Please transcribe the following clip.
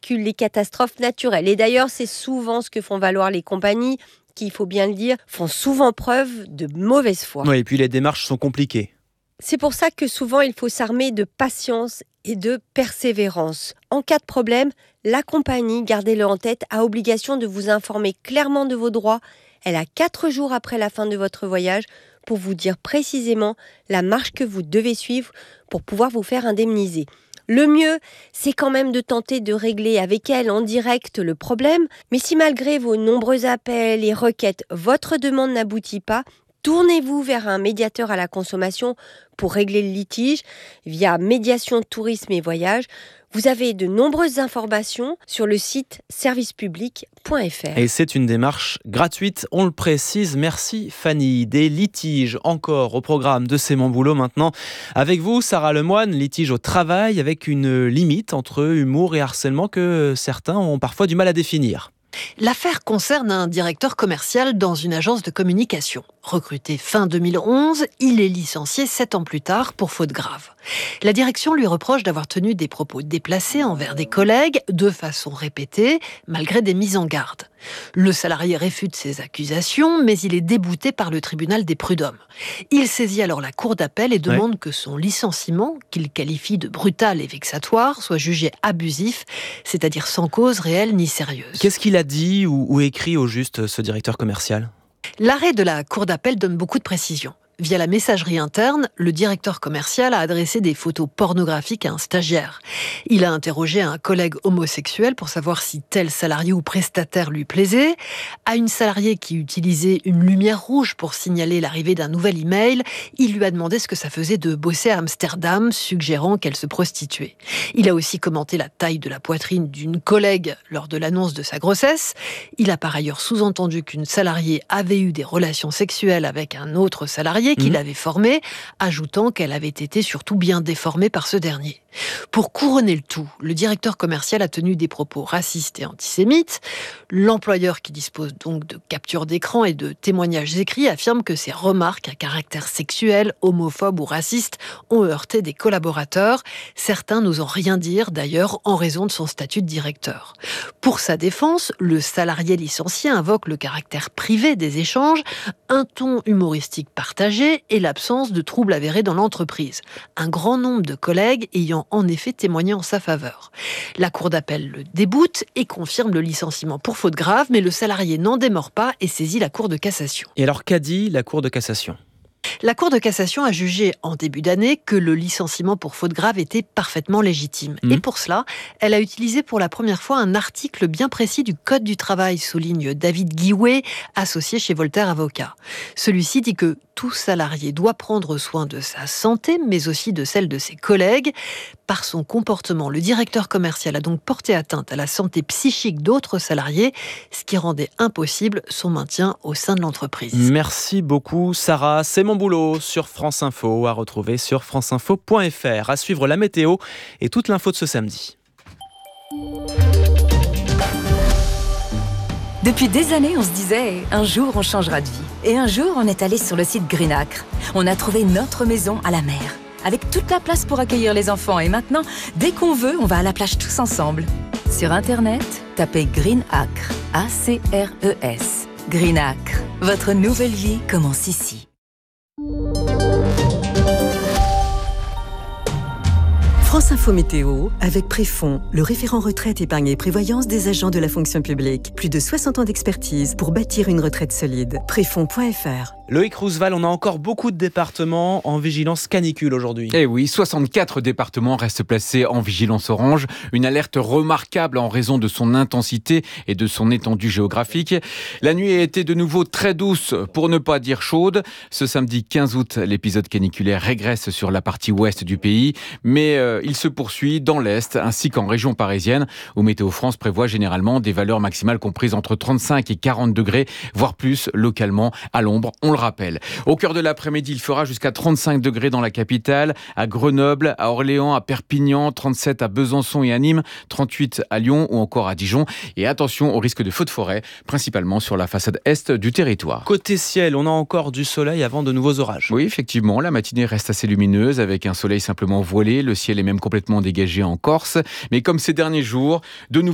calcule les catastrophes naturelles. Et d'ailleurs, c'est souvent ce que font valoir les compagnies qui, il faut bien le dire, font souvent preuve de mauvaise foi. Oui, et puis les démarches sont compliquées. C'est pour ça que souvent, il faut s'armer de patience et de persévérance. En cas de problème, la compagnie, gardez-le en tête, a obligation de vous informer clairement de vos droits. Elle a 4 jours après la fin de votre voyage pour vous dire précisément la marche que vous devez suivre pour pouvoir vous faire indemniser. Le mieux, c'est quand même de tenter de régler avec elle en direct le problème. Mais si malgré vos nombreux appels et requêtes, votre demande n'aboutit pas, tournez-vous vers un médiateur à la consommation pour régler le litige via Médiation Tourisme et Voyage. Vous avez de nombreuses informations sur le site servicepublic.fr. Et c'est une démarche gratuite, on le précise. Merci Fanny. Des litiges encore au programme de C'est mon boulot maintenant. Avec vous, Sarah Lemoine, litige au travail avec une limite entre humour et harcèlement que certains ont parfois du mal à définir. L'affaire concerne un directeur commercial dans une agence de communication. Recruté fin 2011, il est licencié 7 ans plus tard pour faute grave. La direction lui reproche d'avoir tenu des propos déplacés envers des collègues de façon répétée, malgré des mises en garde. Le salarié réfute ces accusations, mais il est débouté par le tribunal des prud'hommes. Il saisit alors la cour d'appel et demande que son licenciement, qu'il qualifie de brutal et vexatoire, soit jugé abusif, c'est-à-dire sans cause réelle ni sérieuse. Qu'est-ce qu'il a dit ou écrit au juste, ce directeur commercial ? L'arrêt de la cour d'appel donne beaucoup de précisions. Via la messagerie interne, le directeur commercial a adressé des photos pornographiques à un stagiaire. Il a interrogé un collègue homosexuel pour savoir si tel salarié ou prestataire lui plaisait. À une salariée qui utilisait une lumière rouge pour signaler l'arrivée d'un nouvel email, il lui a demandé ce que ça faisait de bosser à Amsterdam, suggérant qu'elle se prostituait. Il a aussi commenté la taille de la poitrine d'une collègue lors de l'annonce de sa grossesse. Il a par ailleurs sous-entendu qu'une salariée avait eu des relations sexuelles avec un autre salarié qu'il avait formé, ajoutant qu'elle avait été surtout bien déformée par ce dernier. Pour couronner le tout, le directeur commercial a tenu des propos racistes et antisémites. L'employeur, qui dispose donc de captures d'écran et de témoignages écrits, affirme que ces remarques à caractère sexuel, homophobe ou raciste ont heurté des collaborateurs, certains n'osant rien dire d'ailleurs en raison de son statut de directeur. Pour sa défense, le salarié licencié invoque le caractère privé des échanges, un ton humoristique partagé et l'absence de troubles avérés dans l'entreprise. Un grand nombre de collègues ayant en effet témoigné en sa faveur. La cour d'appel le déboute et confirme le licenciement pour faute grave, mais le salarié n'en démord pas et saisit la cour de cassation. Et alors, qu'a dit la cour de cassation ? La Cour de cassation a jugé en début d'année que le licenciement pour faute grave était parfaitement légitime. Et pour cela, elle a utilisé pour la première fois un article bien précis du Code du travail, souligne David Guiouet, associé chez Voltaire Avocat. Celui-ci dit que tout salarié doit prendre soin de sa santé, mais aussi de celle de ses collègues. Par son comportement, le directeur commercial a donc porté atteinte à la santé psychique d'autres salariés, ce qui rendait impossible son maintien au sein de l'entreprise. Merci beaucoup Sarah, c'est mon boulot sur France Info, à retrouver sur franceinfo.fr. À suivre la météo et toute l'info de ce samedi. Depuis des années, on se disait « un jour, on changera de vie ». Et un jour, on est allé sur le site Greenacre. On a trouvé notre maison à la mer, avec toute la place pour accueillir les enfants. Et maintenant, dès qu'on veut, on va à la plage tous ensemble. Sur Internet, tapez Greenacre, A-C-R-E-S. Greenacre, votre nouvelle vie commence ici. France Info Météo, avec Préfond, le référent retraite, épargne et prévoyance des agents de la fonction publique. Plus de 60 ans d'expertise pour bâtir une retraite solide. Préfond.fr. Loïc Roosevelt, on a encore beaucoup de départements en vigilance canicule aujourd'hui. Eh oui, 64 départements restent placés en vigilance orange. Une alerte remarquable en raison de son intensité et de son étendue géographique. La nuit a été de nouveau très douce, pour ne pas dire chaude. Ce samedi 15 août, l'épisode caniculaire régresse sur la partie ouest du pays. Mais il se poursuit dans l'est, ainsi qu'en région parisienne, où Météo France prévoit généralement des valeurs maximales comprises entre 35 et 40 degrés, voire plus localement à l'ombre. On le rappelle. Au cœur de l'après-midi, il fera jusqu'à 35 degrés dans la capitale, à Grenoble, à Orléans, à Perpignan, 37 à Besançon et à Nîmes, 38 à Lyon ou encore à Dijon. Et attention au risque de feux de forêt, principalement sur la façade est du territoire. Côté ciel, on a encore du soleil avant de nouveaux orages. Oui, effectivement, la matinée reste assez lumineuse avec un soleil simplement voilé. Le ciel est même complètement dégagé en Corse. Mais comme ces derniers jours, de nouveau